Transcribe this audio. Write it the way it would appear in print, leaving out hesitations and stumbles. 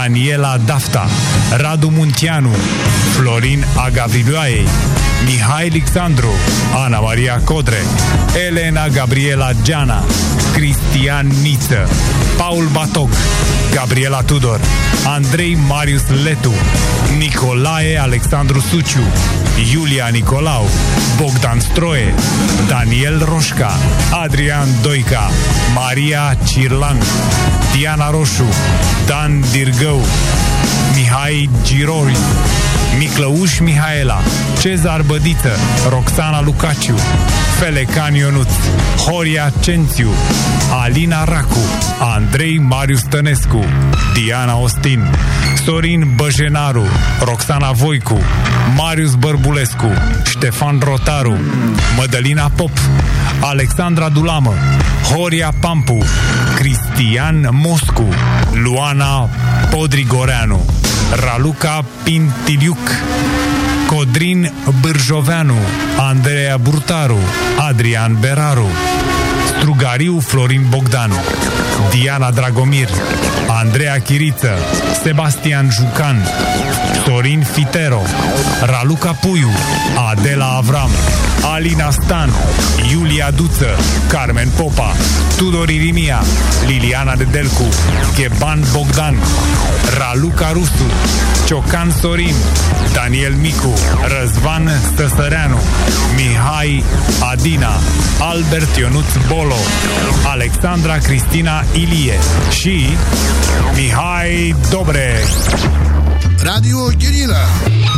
Daniela Dafta, Radu Munteanu, Florin Agavriloaiei, Mihai Alexandru, Ana Maria Codre, Elena Gabriela Geana, Cristian Niță, Paul Batog, Gabriela Tudor, Andrei Marius Letu, Nicolae Alexandru Suciu, Iulia Nicolau, Bogdan Stroie, Daniel Roșca, Adrian Doica, Maria Cirlan, Diana Roșu, Dan Dirgău, Mihai Girori, Miclăuș Mihaela, Cezar Bădiță, Roxana Lucaciu, Felecan Ionuț, Horia Cențiu, Alina Racu, Andrei Marius Tănescu, Diana Ostin, Sorin Băjenaru, Roxana Voicu, Marius Bărbulescu, Ștefan Rotaru, Mădălina Pop, Alexandra Dulamă, Horia Pampu, Cristian Moscu, Luana Podrigoreanu, Raluca Pintiliuc, Codrin Bârjoveanu, Andreea Burtaru, Adrian Beraru, Strugariu Florin Bogdan, Diana Dragomir, Andreea Chiriță, Sebastian Jucan, Sorin Fitero, Raluca Puiu, Adela Avram, Alina Stan, Iulia Duță, Carmen Popa, Tudor Irimia, Liliana Dedelcu, Cheban Bogdan, Raluca Rusu, Ciocan Sorin, Daniel Micu, Răzvan Stăsăreanu, Mihai Adina, Albert Ionuț Bolo, Alexandra Cristina Ilie și Mihai Dobre. Radio Guerilla.